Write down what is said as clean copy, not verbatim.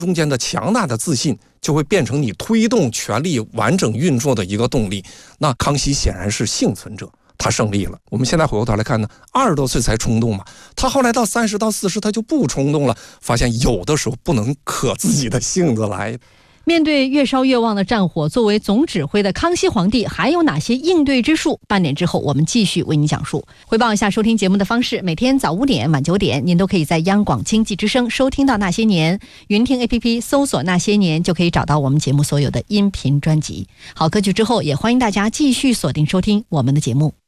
中间的强大的自信就会变成你推动权力完整运作的一个动力。那康熙显然是幸存者，他胜利了。我们现在回过头来看呢，20多岁才冲动嘛，他后来到30到40他就不冲动了，发现有的时候不能可自己的性子来。 面对越烧越旺的战火，作为总指挥的康熙皇帝还有哪些应对之术？半点之后我们继续为您讲述。汇报一下收听节目的方式，每天早5点晚9点您都可以在央广经济之声收听到那些年，云听 APP 搜索那些年就可以找到我们节目所有的音频专辑。好，歌曲之后也欢迎大家继续锁定收听我们的节目。